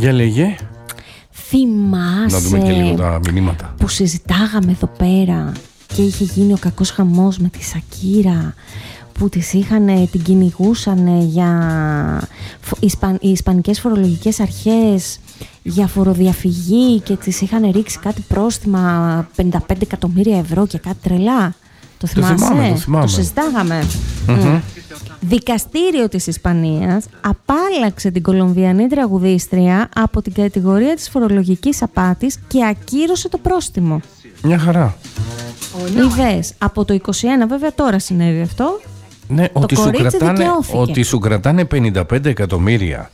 Για λέγε. Θυμάσαι Να δούμε και λίγο τα μηνύματα. που συζητάγαμε εδώ πέρα και είχε γίνει ο κακός χαμός με τη Σακύρα, που την κυνηγούσαν για οι ισπανικές φορολογικές αρχές για φοροδιαφυγή και της είχαν ρίξει κάτι πρόστιμα 55 εκατομμύρια ευρώ και κάτι τρελά. Το θυμάσαι? Το συζητάγαμε. Δικαστήριο της Ισπανίας απάλλαξε την Κολομβιανή τραγουδίστρια από την κατηγορία της φορολογικής απάτης και ακύρωσε το πρόστιμο. Μια χαρά. Είδες, από το 21, βέβαια τώρα συνέβη αυτό. Ναι, ότι σου κρατάνε 55 εκατομμύρια.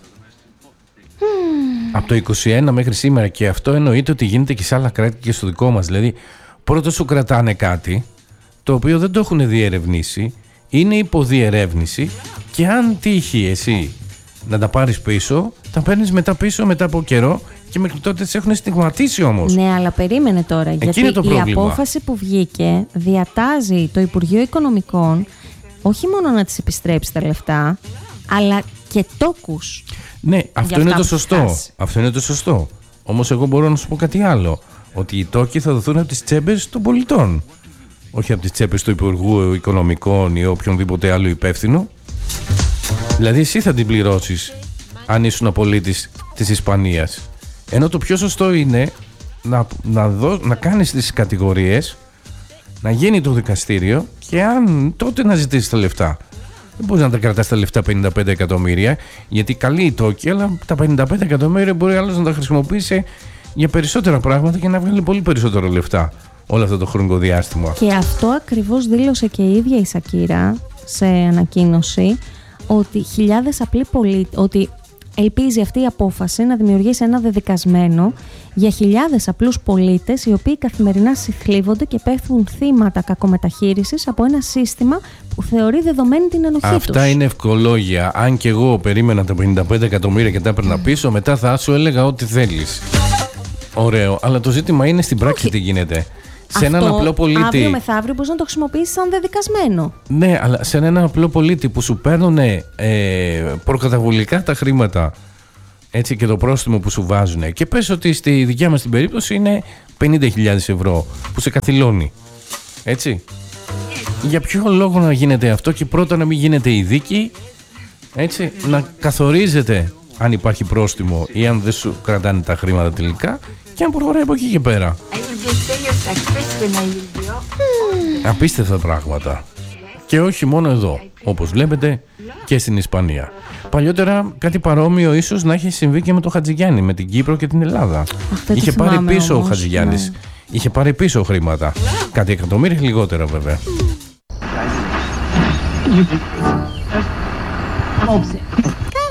Από το 21 μέχρι σήμερα, και αυτό εννοείται ότι γίνεται και σε άλλα κράτη και στο δικό μας. Δηλαδή, πρώτα σου κρατάνε κάτι το οποίο δεν το έχουν διερευνήσει, είναι υποδιερεύνηση, και αν τύχει εσύ να τα πάρεις πίσω, τα παίρνεις μετά πίσω μετά από καιρό, και μέχρι τότε τις έχουν στιγματίσει όμως. Ναι, αλλά περίμενε τώρα, γιατί η απόφαση που βγήκε διατάζει το Υπουργείο Οικονομικών όχι μόνο να τις επιστρέψει τα λεφτά, αλλά και τόκους. Ναι, αυτό είναι το σωστό. Αυτό είναι το σωστό. Όμως εγώ μπορώ να σου πω κάτι άλλο. Ότι οι τόκοι θα δοθούν από τις τσέπες των πολιτών. Όχι από τις τσέπες του Υπουργού Οικονομικών ή οποιονδήποτε άλλο υπεύθυνο. Δηλαδή εσύ θα την πληρώσεις αν ήσουν πολίτης της Ισπανίας. Ενώ το πιο σωστό είναι να κάνεις τις κατηγορίες, να γίνει το δικαστήριο, και αν τότε να ζητήσεις τα λεφτά. Δεν μπορείς να τα κρατάς τα λεφτά 55 εκατομμύρια, γιατί καλή η τόκη, αλλά τα 55 εκατομμύρια μπορεί άλλος να τα χρησιμοποιήσει για περισσότερα πράγματα και να βγάλει πολύ περισσότερο λεφτά όλο αυτό το χρονικό διάστημα. Και αυτό ακριβώς δήλωσε και η ίδια η Σακύρα σε ανακοίνωση, ότι χιλιάδες απλοί πολίτες, ότι ελπίζει αυτή η απόφαση να δημιουργήσει ένα δεδικασμένο για χιλιάδες απλούς πολίτες, οι οποίοι καθημερινά σιχλίβονται και πέφτουν θύματα κακομεταχείρισης από ένα σύστημα που θεωρεί δεδομένη την ενοχή τους. Αυτά είναι ευκολόγια. Αν και εγώ περίμενα τα 55 εκατομμύρια και τα έπαιρνα πίσω, μετά θα σου έλεγα ό,τι θέλεις. Ωραίο, αλλά το ζήτημα είναι στην πράξη τι γίνεται. Σε έναν απλό πολίτη. Αύριο μεθαύριο μπορείς να το χρησιμοποιήσεις σαν δεδικασμένο. Ναι, αλλά σε έναν απλό πολίτη που σου παίρνουν προκαταβολικά τα χρήματα, έτσι, και το πρόστιμο που σου βάζουν, και πες ότι στη δικιά μας την περίπτωση είναι 50.000 ευρώ που σε καθυλώνει. Έτσι. Για ποιο λόγο να γίνεται αυτό, και πρώτα να μην γίνεται η δίκη, έτσι, να καθορίζεται αν υπάρχει πρόστιμο ή αν δεν σου κρατάνε τα χρήματα τελικά, και αν προχωράει από εκεί και πέρα. Απίστευτα πράγματα. Και όχι μόνο εδώ, όπως βλέπετε και στην Ισπανία. Παλιότερα κάτι παρόμοιο ίσως να έχει συμβεί και με το Χατζηγιάννη, με την Κύπρο και την Ελλάδα. Είχε πάρει πίσω όμως, ο Χατζηγιάννης. Ναι. Είχε πάρει πίσω χρήματα. Κάτι εκατομμύρια λιγότερα βέβαια.